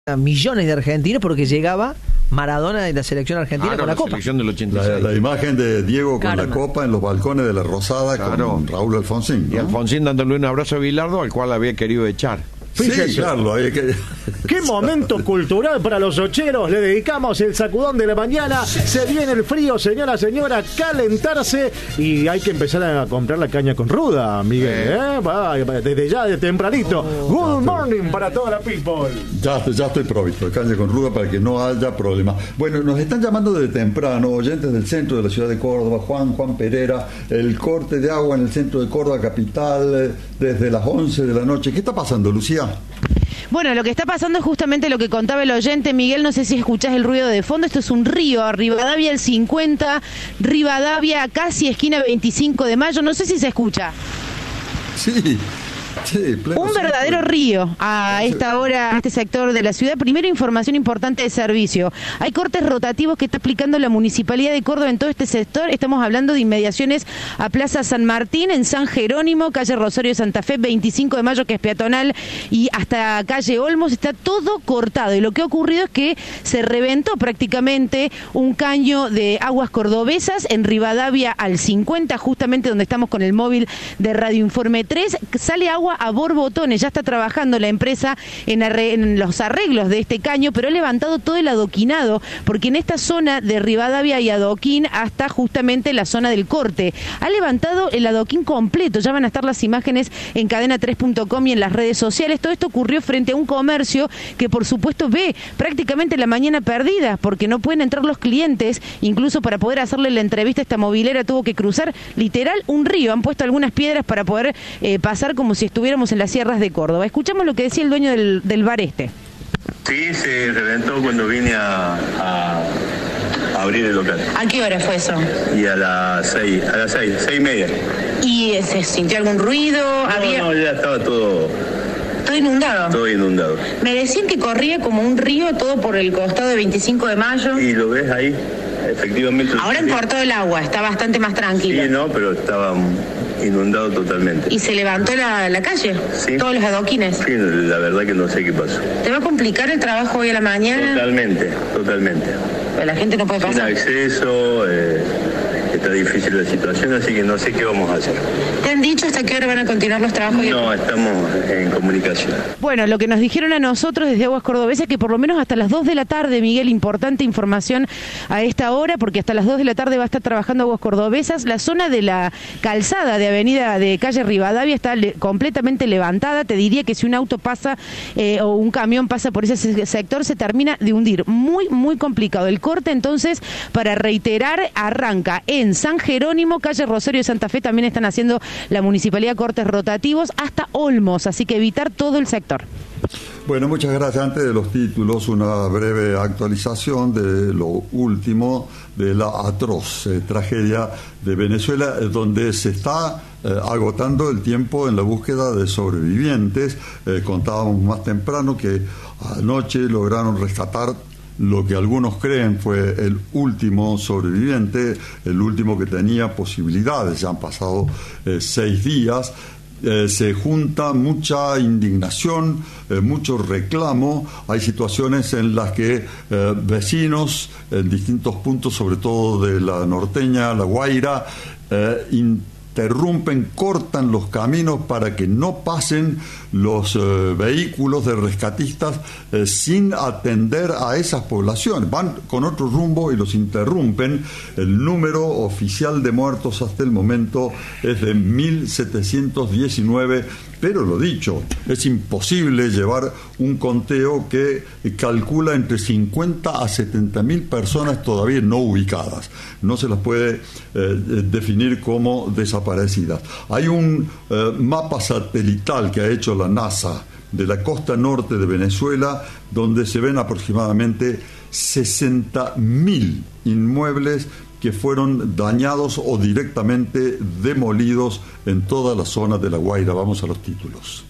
millones de argentinos porque llegaba Maradona de la selección argentina con la copa. Selección del 86. La imagen de Diego con la copa en los balcones de la Rosada con Raúl Alfonsín, ¿no? Y Alfonsín dándole un abrazo a Bilardo, al cual había querido echar. Fíjese. Sí, claro. Qué momento cultural para los ocheros. Le dedicamos el sacudón de la mañana. Se viene el frío, señora, calentarse. Y hay que empezar a comprar la caña con ruda, Miguel. Desde ya, de tempranito. Good morning para toda la people. Ya estoy provisto de caña con ruda para que no haya problema. Bueno, nos están llamando desde temprano, oyentes del centro de la ciudad de Córdoba, Juan Pereira, el corte de agua en el centro de Córdoba capital desde las 11 de la noche. ¿Qué está pasando, Lucía? Bueno, lo que está pasando es justamente lo que contaba el oyente, Miguel, no sé si escuchás el ruido de fondo, esto es un río, Rivadavia el 50, Rivadavia casi esquina 25 de mayo, no sé si se escucha. Sí, un verdadero río a esta hora, a este sector de la ciudad. Primero, información importante de servicio. Hay cortes rotativos que está aplicando la Municipalidad de Córdoba en todo este sector. Estamos hablando de inmediaciones a Plaza San Martín, en San Jerónimo, calle Rosario de Santa Fe, 25 de mayo, que es peatonal, y hasta calle Olmos. Está todo cortado. Y lo que ha ocurrido es que se reventó prácticamente un caño de aguas cordobesas en Rivadavia al 50, justamente donde estamos con el móvil de Radio Informe 3. Sale agua a borbotones, ya está trabajando la empresa en los arreglos de este caño, pero ha levantado todo el adoquinado, porque en esta zona de Rivadavia y adoquín hasta justamente la zona del corte, ha levantado el adoquín completo. Ya van a estar las imágenes en cadena3.com y en las redes sociales. Todo esto ocurrió frente a un comercio que por supuesto ve prácticamente la mañana perdida, porque no pueden entrar los clientes. Incluso para poder hacerle la entrevista a esta movilera tuvo que cruzar literal un río. Han puesto algunas piedras para poder pasar como si estuviéramos en las sierras de Córdoba. Escuchamos lo que decía el dueño del bar este. Sí, se reventó cuando vine a abrir el local. ¿A qué hora fue eso? Y a las 6:30. ¿Y se sintió algún ruido? No, ya estaba todo inundado. Todo inundado. Me decían que corría como un río todo por el costado de 25 de mayo. Y lo ves ahí, efectivamente. Ahora cortó el agua, está bastante más tranquilo. Sí, no, pero estaba inundado totalmente. ¿Y se levantó la calle? Sí. ¿Todos los adoquines? Sí, la verdad que no sé qué pasó. ¿Te va a complicar el trabajo hoy a la mañana? Totalmente. Pero la gente no puede pasar. Sin acceso, está difícil la situación, así que no sé qué vamos a hacer. ¿Te han dicho hasta qué hora van a continuar los trabajos? No, estamos en comunicación. Bueno, lo que nos dijeron a nosotros desde Aguas Cordobesas es que por lo menos hasta las 2 de la tarde, Miguel, importante información a esta hora, porque hasta las 2 de la tarde va a estar trabajando Aguas Cordobesas. La zona de la calzada de avenida de calle Rivadavia está completamente levantada. Te diría que si un auto pasa o un camión pasa por ese sector, se termina de hundir. Muy, muy complicado. El corte, entonces, para reiterar, arranca en San Jerónimo, calle Rosario de Santa Fe, también están haciendo la municipalidad cortes rotativos, hasta Olmos, así que evitar todo el sector. Bueno, muchas gracias. Antes de los títulos, una breve actualización de lo último de la atroz tragedia de Venezuela, donde se está agotando el tiempo en la búsqueda de sobrevivientes. Contábamos más temprano que anoche lograron rescatar lo que algunos creen fue el último sobreviviente, el último que tenía posibilidades. Ya han pasado 6 días. Se junta mucha indignación, mucho reclamo. Hay situaciones en las que vecinos en distintos puntos, sobre todo de la norteña, La Guaira, interrumpen, cortan los caminos para que no pasen los vehículos de rescatistas sin atender a esas poblaciones. Van con otro rumbo y los interrumpen. El número oficial de muertos hasta el momento es de 1.719, pero lo dicho, es imposible llevar un conteo que calcula entre 50 a 70.000 personas todavía no ubicadas. No se las puede definir como desaparecidas. Hay un mapa satelital que ha hecho la NASA de la costa norte de Venezuela, donde se ven aproximadamente 60.000 inmuebles que fueron dañados o directamente demolidos en toda la zona de La Guaira. Vamos a los títulos.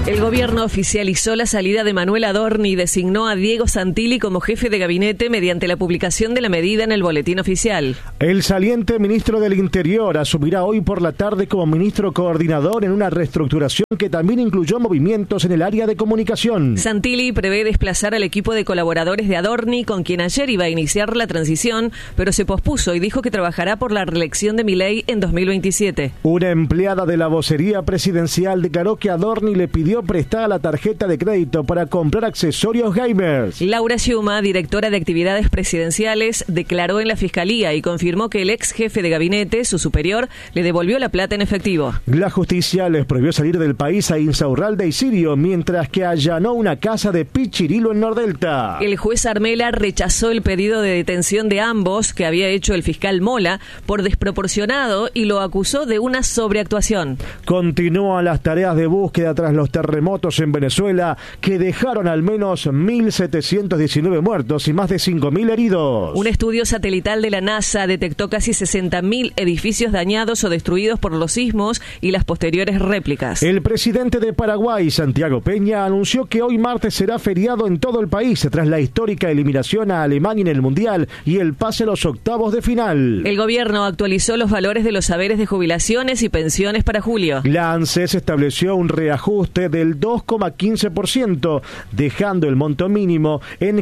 El gobierno oficializó la salida de Manuel Adorni y designó a Diego Santilli como jefe de gabinete mediante la publicación de la medida en el boletín oficial. El saliente ministro del Interior asumirá hoy por la tarde como ministro coordinador en una reestructuración que también incluyó movimientos en el área de comunicación. Santilli prevé desplazar al equipo de colaboradores de Adorni, con quien ayer iba a iniciar la transición, pero se pospuso y dijo que trabajará por la reelección de Milei en 2027. Una empleada de la vocería presidencial declaró que Adorni le pidió prestada la tarjeta de crédito para comprar accesorios gamers. Laura Sciuma, directora de actividades presidenciales, declaró en la fiscalía y confirmó que el ex jefe de gabinete, su superior, le devolvió la plata en efectivo. La justicia les prohibió salir del país a Insaurralde y Sirio, mientras que allanó una casa de Pichirilo en Nordelta. El juez Armela rechazó el pedido de detención de ambos que había hecho el fiscal Mola por desproporcionado y lo acusó de una sobreactuación. Continúan las tareas de búsqueda tras los terremotos en Venezuela, que dejaron al menos 1.719 muertos y más de 5.000 heridos. Un estudio satelital de la NASA detectó casi 60.000 edificios dañados o destruidos por los sismos y las posteriores réplicas. El presidente de Paraguay, Santiago Peña, anunció que hoy martes será feriado en todo el país tras la histórica eliminación a Alemania en el Mundial y el pase a los octavos de final. El gobierno actualizó los valores de los saberes de jubilaciones y pensiones para julio. La ANSES estableció un reajuste del 2,15%, dejando el monto mínimo en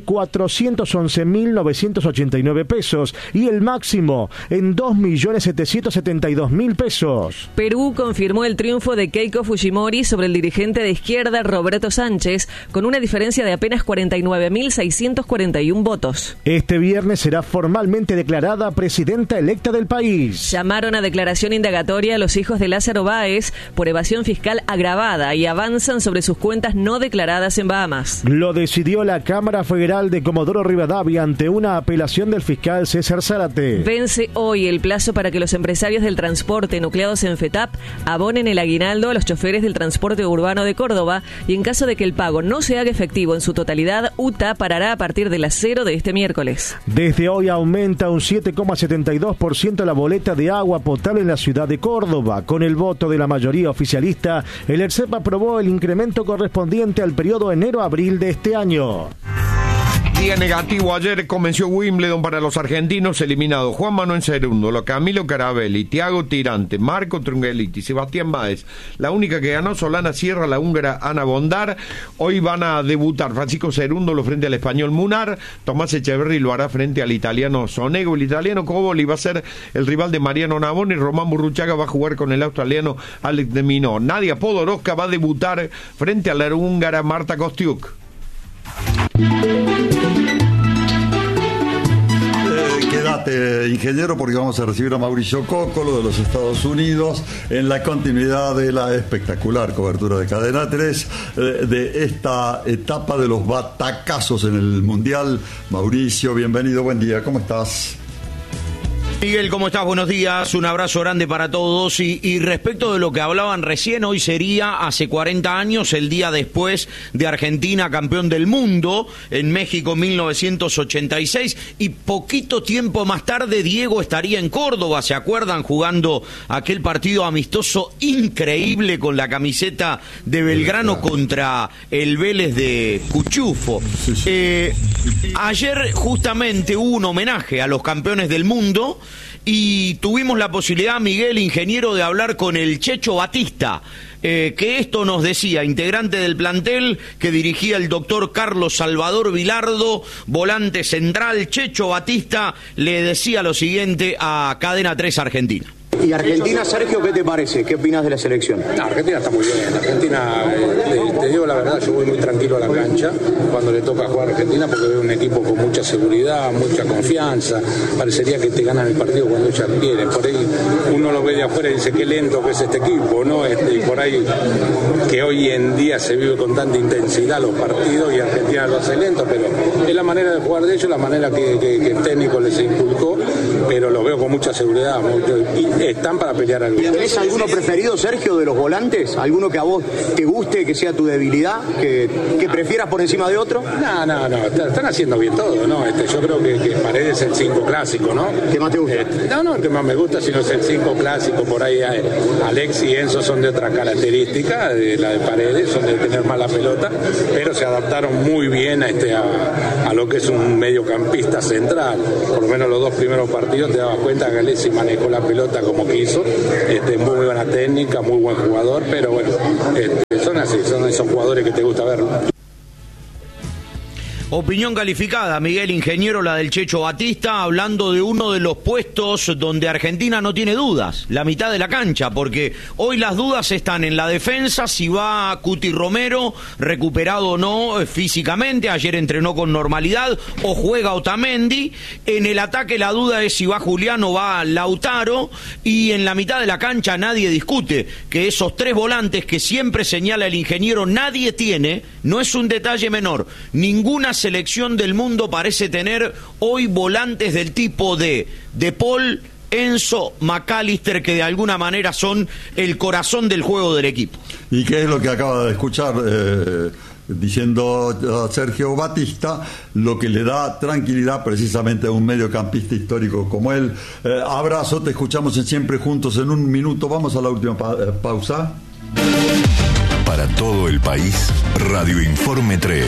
411.989 pesos y el máximo en 2.772.000 pesos. Perú confirmó el triunfo de Keiko Fujimori sobre el dirigente de izquierda Roberto Sánchez con una diferencia de apenas 49.641 votos. Este viernes será formalmente declarada presidenta electa del país. Llamaron a declaración indagatoria a los hijos de Lázaro Báez por evasión fiscal agravada y avanzan sobre sus cuentas no declaradas en Bahamas. Lo decidió la Cámara Federal de Comodoro Rivadavia ante una apelación del fiscal César Zárate. Vence hoy el plazo para que los empresarios del transporte nucleados en FETAP abonen el aguinaldo a los choferes del transporte urbano de Córdoba y en caso de que el pago no se haga efectivo en su totalidad, UTA parará a partir de las 0 de este miércoles. Desde hoy aumenta un 7,72% la boleta de agua potable en la ciudad de Córdoba. Con el voto de la mayoría oficialista, el ERCEP aprobó el incremento correspondiente al periodo enero-abril de este año. Día negativo ayer comenzó Wimbledon para los argentinos eliminados: Juan Manuel Cerúndolo, Camilo Carabelli, Thiago Tirante, Marco Trungeliti, Sebastián Báez. La única que ganó, Solana Sierra, la húngara Ana Bondar. Hoy van a debutar Francisco Cerúndolo frente al español Munar, Tomás Echeverry lo hará frente al italiano Sonego, el italiano Coboli va a ser el rival de Mariano Navone y Román Burruchaga va a jugar con el australiano Alex de Minaur. Nadia Podoroska va a debutar frente a la húngara Marta Kostiuk. Quédate, ingeniero, porque vamos a recibir a Mauricio Cóccolo de los Estados Unidos en la continuidad de la espectacular cobertura de Cadena 3 de esta etapa de los batacazos en el Mundial. Mauricio, bienvenido, buen día, ¿cómo estás? Miguel, ¿cómo estás? Buenos días, un abrazo grande para todos. Y respecto de lo que hablaban recién, hoy sería hace 40 años, el día después de Argentina campeón del mundo, en México 1986, y poquito tiempo más tarde Diego estaría en Córdoba, ¿se acuerdan? Jugando aquel partido amistoso increíble con la camiseta de Belgrano contra el Vélez de Cuchufo. Ayer justamente hubo un homenaje a los campeones del mundo, y tuvimos la posibilidad, Miguel, ingeniero, de hablar con el Checho Batista, que esto nos decía, integrante del plantel que dirigía el doctor Carlos Salvador Vilardo, volante central. Checho Batista le decía lo siguiente a Cadena 3 Argentina. ¿Y Argentina, Sergio, qué te parece? ¿Qué opinas de la selección? Argentina está muy bien. Argentina, te digo la verdad, yo voy muy tranquilo a la cancha cuando le toca jugar a Argentina, porque veo un equipo con mucha seguridad, mucha confianza. Parecería que te ganan el partido cuando ellos quieren. Por ahí uno lo ve de afuera y dice qué lento que es este equipo, ¿no? Y por ahí que hoy en día se vive con tanta intensidad los partidos y Argentina lo hace lento, pero es la manera de jugar de ellos, la manera que el técnico les inculcó, pero lo veo con mucha seguridad, están para pelear algo. ¿Tenés alguno preferido, Sergio, de los volantes? ¿Alguno que a vos te guste, que sea tu debilidad, que prefieras por encima de otro? No, están haciendo bien todo, ¿no? Yo creo que Paredes es el 5 clásico, ¿no? ¿Qué más te gusta? No, el que más me gusta, sino es el 5 clásico. Por ahí Alex y Enzo son de otra característica, de la de Paredes, son de tener mala pelota, pero se adaptaron muy bien a lo que es un mediocampista central. Por lo menos los 2 primeros partidos te dabas cuenta que Alessi manejó la pelota como quiso, muy buena técnica, muy buen jugador, pero bueno, son así, son esos jugadores que te gusta ver. Opinión calificada, Miguel Ingeniero, la del Checho Batista, hablando de uno de los puestos donde Argentina no tiene dudas, la mitad de la cancha, porque hoy las dudas están en la defensa, si va Cuti Romero, recuperado o no físicamente, ayer entrenó con normalidad, o juega Otamendi, en el ataque la duda es si va Julián o va Lautaro, y en la mitad de la cancha nadie discute que esos 3 volantes que siempre señala el ingeniero nadie tiene, no es un detalle menor, ninguna selección del mundo parece tener hoy volantes del tipo de Paul, Enzo, McAllister, que de alguna manera son el corazón del juego del equipo. ¿Y qué es lo que acaba de escuchar diciendo Sergio Batista? Lo que le da tranquilidad precisamente a un mediocampista histórico como él. Abrazo, te escuchamos en Siempre Juntos en un minuto. Vamos a la última pausa. Para todo el país, Radio Informe 3.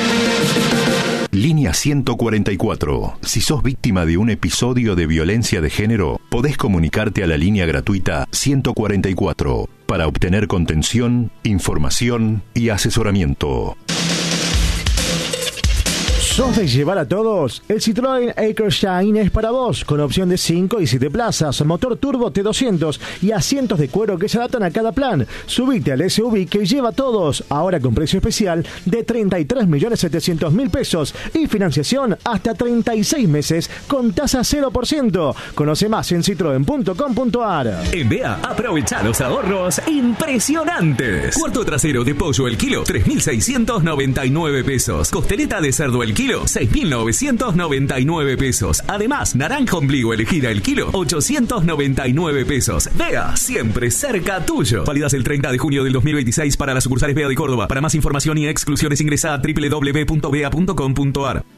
Línea 144. Si sos víctima de un episodio de violencia de género, podés comunicarte a la línea gratuita 144 para obtener contención, información y asesoramiento. ¿Sos de llevar a todos? El Citroën Acre Shine es para vos, con opción de 5 y 7 plazas, motor turbo T200 y asientos de cuero que se adaptan a cada plan. Subite al SUV que lleva a todos, ahora con precio especial de 33.700.000 pesos y financiación hasta 36 meses con tasa 0%. Conoce más en citroen.com.ar. En BEA, aprovecha los ahorros impresionantes. Cuarto trasero de pollo el kilo, 3.699 pesos. Costeleta de cerdo el kilo, 6.999 pesos. Además, naranja ombligo elegida el kilo, 899 pesos. BEA, siempre cerca tuyo. Válidas el 30 de junio del 2026 para las sucursales BEA de Córdoba. Para más información y exclusiones ingresa a www.bea.com.ar.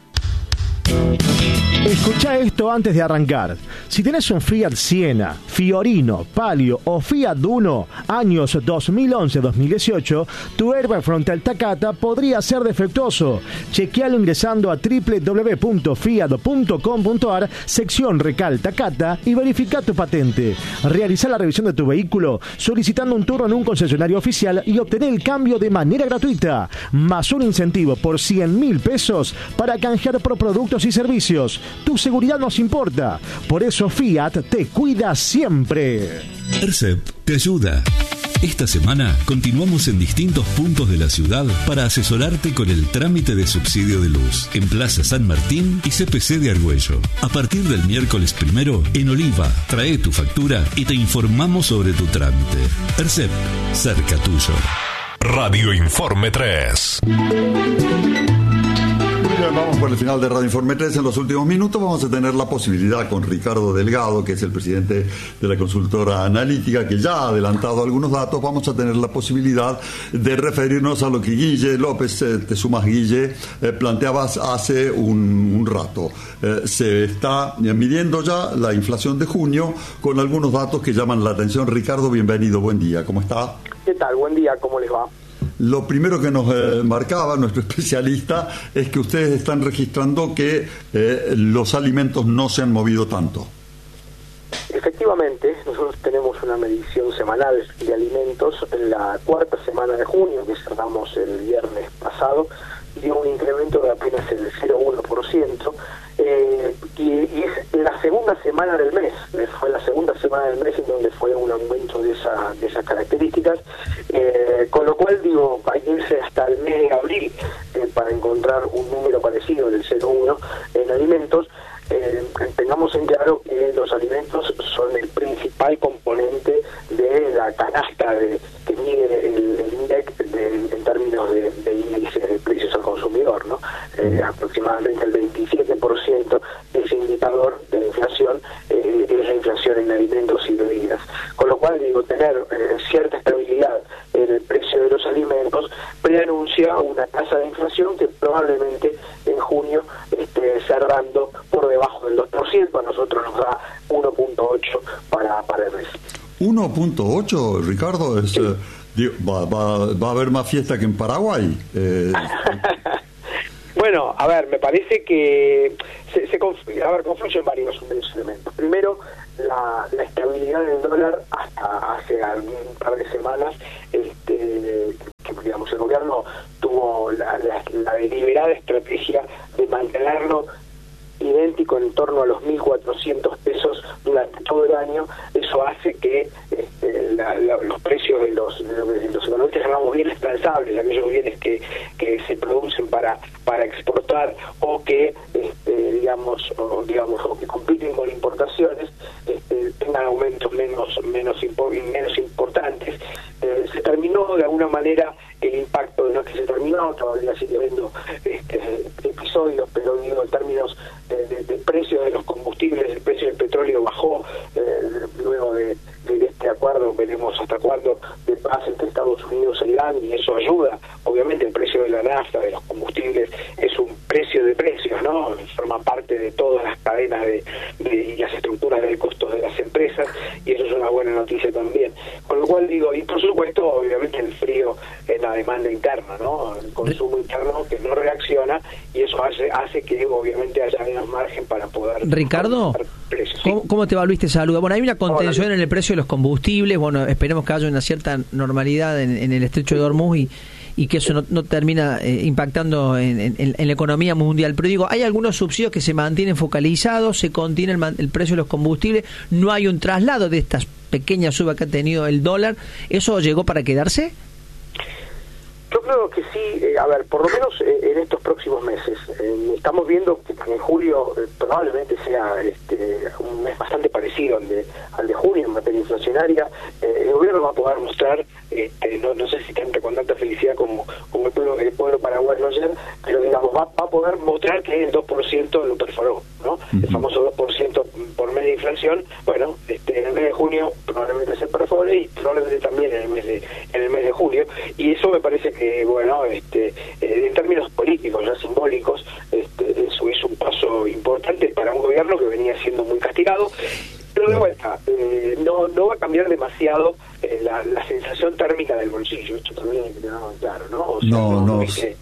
Escucha esto antes de arrancar. Si tenés un Fiat Siena, Fiorino, Palio o Fiat Uno, años 2011-2018, tu airbag frontal Takata podría ser defectuoso. Chequealo ingresando a www.fiat.com.ar, sección Recal Takata, y verifica tu patente. Realiza la revisión de tu vehículo solicitando un turno en un concesionario oficial y obtener el cambio de manera gratuita, más un incentivo por 100.000 pesos para canjear por productos y servicios. Tu seguridad nos importa. Por eso Fiat te cuida siempre. ERCEP te ayuda. Esta semana continuamos en distintos puntos de la ciudad para asesorarte con el trámite de subsidio de luz en Plaza San Martín y CPC de Argüello. A partir del miércoles 1 en Oliva, trae tu factura y te informamos sobre tu trámite. ERCEP, cerca tuyo. Radio Informe 3. Vamos por el final de Radio Informe 3. En los últimos minutos vamos a tener la posibilidad con Ricardo Delgado, que es el presidente de la consultora analítica, que ya ha adelantado algunos datos. Vamos a tener la posibilidad de referirnos a lo que Guille López, te sumas Guille, planteabas hace un rato. Se está midiendo ya la inflación de junio con algunos datos que llaman la atención. Ricardo, bienvenido, buen día, ¿cómo está? ¿Qué tal? Buen día, ¿cómo les va? Lo primero que nos marcaba nuestro especialista es que ustedes están registrando que los alimentos no se han movido tanto. Efectivamente, nosotros tenemos una medición semanal de alimentos. En la cuarta semana de junio, que cerramos el viernes pasado, dio un incremento de apenas el 0,1%, y es la segunda semana del mes, fue la segunda semana del mes en donde fue un aumento de esas características, con lo cual digo, hay que irse hasta el mes de abril para encontrar un número parecido del 0,1 en alimentos. Tengamos en claro que los alimentos son el principal componente de la canasta que mide el INDEC en términos de índice de precios al consumidor, ¿no? Aproximadamente el 27% de ese indicador de inflación es la inflación en alimentos y bebidas. anuncia una tasa de inflación que probablemente en junio esté cerrando por debajo del 2%, a nosotros nos da 1.8 para el mes. 1.8, Ricardo, es, va a haber más fiesta que en Paraguay. Bueno, a ver, me parece que confluyen varios elementos. Primero, la estabilidad del dólar hasta hace un par de semanas, que digamos el gobierno tuvo la deliberada estrategia de mantenerlo idéntico en torno a los 1.400 pesos durante todo el año. Eso hace que los precios de los economistas llamamos bienes transables, aquellos bienes que se producen para exportar o que o que compiten con importaciones, tengan aumentos menos importantes. Se terminó de alguna manera el impacto, no es que se terminó, todavía sigue habiendo episodios, pero digo en términos de precios de los combustibles, el precio del petróleo bajó luego de este acuerdo, veremos hasta cuándo, de paz entre Estados Unidos e Irán, y eso ayuda. Obviamente el precio de la nafta, de los combustibles, es un precio de precios, ¿no? Forma parte de todas las cadenas y las estructuras del costo de las empresas, y eso es una buena noticia también. Con lo cual digo, y por supuesto, obviamente el frío en la demanda interna, ¿no? El consumo interno que no reacciona, y eso hace que obviamente haya menos margen para poder... Ricardo, ¿cómo te evaluaste esa duda? Bueno, hay una contención en el precio de los combustibles, bueno, esperemos que haya una cierta normalidad en el estrecho de Hormuz y que eso no termina impactando en la economía mundial. Pero digo, hay algunos subsidios que se mantienen focalizados, se contiene el precio de los combustibles, no hay un traslado de estas pequeñas subas que ha tenido el dólar. ¿Eso llegó para quedarse? Yo creo que sí, a ver, por lo menos en estos próximos meses. Estamos viendo que en julio probablemente sea un mes bastante parecido al de junio en materia inflacionaria. El gobierno va a poder mostrar, no sé si tanto con tanta felicidad como el pueblo paraguayo ayer, pero digamos, va a poder mostrar que el 2% lo perforó, ¿no? El famoso 2% por mes de inflación. Bueno, en el mes de junio probablemente se perfore, y probablemente también en el mes de julio, y eso me parece que en términos políticos, ya simbólicos, eso es un paso importante para un gobierno que venía siendo muy castigado. Pero de vuelta, no va a cambiar demasiado la sensación térmica del bolsillo. Esto también hay que tenerlo claro, ¿no? O sea, no es que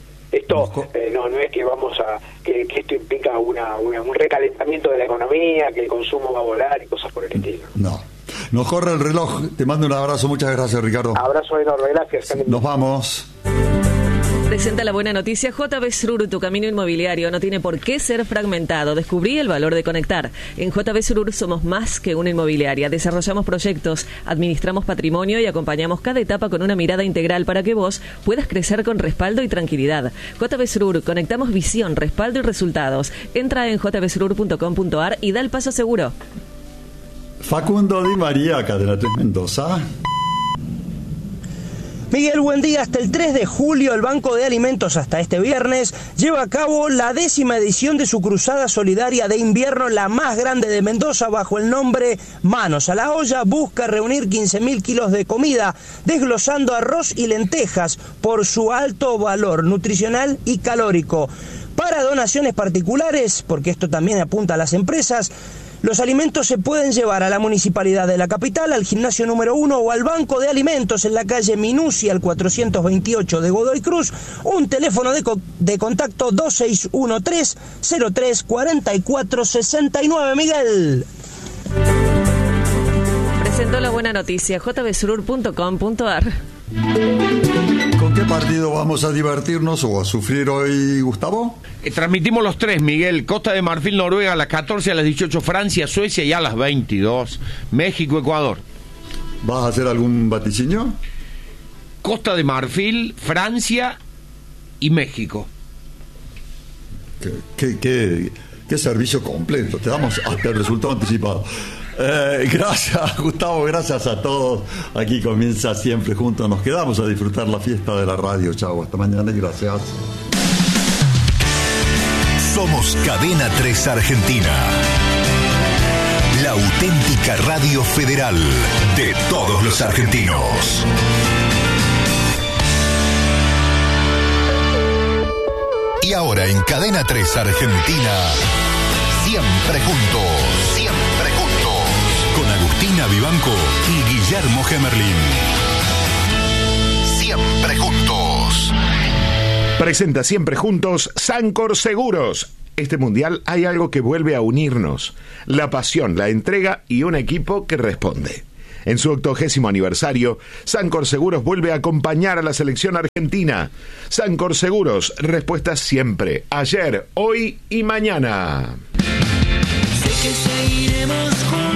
vamos que esto implica un recalentamiento de la economía, que el consumo va a volar y cosas por el estilo. No. Nos corre el reloj. Te mando un abrazo. Muchas gracias, Ricardo. Abrazo enorme. Gracias. Nos vamos. Presenta la buena noticia. JB Srur, tu camino inmobiliario no tiene por qué ser fragmentado. Descubrí el valor de conectar. En JB Srur somos más que una inmobiliaria. Desarrollamos proyectos, administramos patrimonio y acompañamos cada etapa con una mirada integral para que vos puedas crecer con respaldo y tranquilidad. JB Srur, conectamos visión, respaldo y resultados. Entra en jbsrur.com.ar y da el paso seguro. Facundo Di María, Cadena 3 Mendoza. Miguel, buen día. Hasta el 3 de julio el Banco de Alimentos, hasta este viernes, lleva a cabo la 10ª edición de su cruzada solidaria de invierno, la más grande de Mendoza, bajo el nombre Manos a la Olla. Busca reunir 15.000 kilos de comida, desglosando arroz y lentejas por su alto valor nutricional y calórico. Para donaciones particulares, porque esto también apunta a las empresas, los alimentos se pueden llevar a la Municipalidad de la capital, al Gimnasio número 1 o al Banco de Alimentos en la calle Minucia, al 428 de Godoy Cruz. Un teléfono de contacto 2613-034469. Miguel. Presentó la buena noticia, jbsrur.com.ar. ¿Con qué partido vamos a divertirnos o a sufrir hoy, Gustavo? Transmitimos los tres, Miguel. Costa de Marfil, Noruega a las 14, a las 18, Francia, Suecia, y a las 22, México, Ecuador. ¿Vas a hacer algún vaticinio? Costa de Marfil, Francia y México. ¿Qué servicio completo? Te damos hasta el resultado anticipado. Gracias, Gustavo, gracias a todos. Aquí comienza Siempre Juntos. Nos quedamos a disfrutar la fiesta de la radio. Chau, hasta mañana y gracias. Somos Cadena 3 Argentina, la auténtica radio federal de todos los argentinos. Ahora en Cadena 3 Argentina, Siempre Juntos. Siempre Juntos. Con Agustina Vivanco y Guillermo Gemerlin. Siempre Juntos. Presenta Siempre Juntos Sancor Seguros. Este mundial hay algo que vuelve a unirnos: la pasión, la entrega y un equipo que responde. En su 80º aniversario, Sancor Seguros vuelve a acompañar a la selección argentina. Sancor Seguros, respuestas siempre, ayer, hoy y mañana. Sé que seguiremos juntos.